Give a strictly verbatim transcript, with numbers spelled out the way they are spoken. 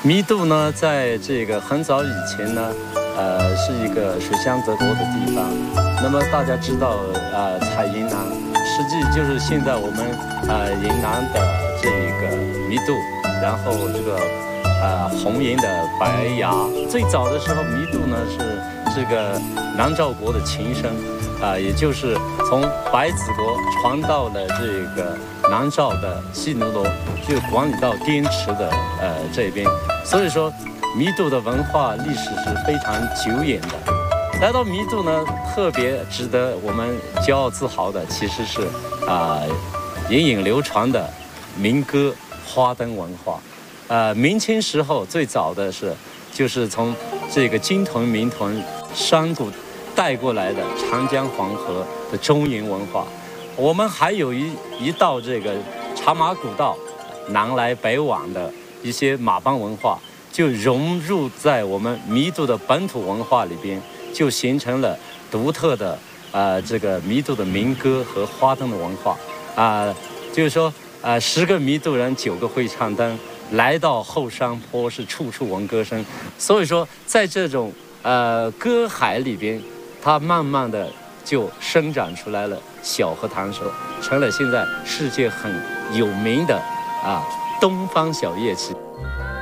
弥渡呢，在这个很早以前呢，呃，是一个水乡泽国的地方。那么大家知道，呃，采银囊，实际就是现在我们呃银囊的这个弥渡，然后这个呃红银的白牙。最早的时候，弥渡呢是这个南诏国的前身，啊、呃，也就是从白子国传到了这个南诏的西奴罗，就管理到滇池的呃这边。所以说，弥渡的文化历史是非常久远的。来到弥渡呢，特别值得我们骄傲自豪的，其实是啊、呃、隐隐流传的民歌花灯文化。呃，明清时候最早的是就是从这个金屯、明屯、山谷带过来的长江黄河的中原文化。我们还有一一道这个茶马古道南来北往的一些马帮文化，就融入在我们弥渡的本土文化里边，就形成了独特的呃这个弥渡的民歌和花灯的文化啊、呃，就是说呃十个弥渡人九个会唱灯，来到后山坡是处处闻歌声。所以说在这种呃歌海里边，它慢慢的就生长出来了小和弹手，成了现在世界很有名的啊东方小乐器。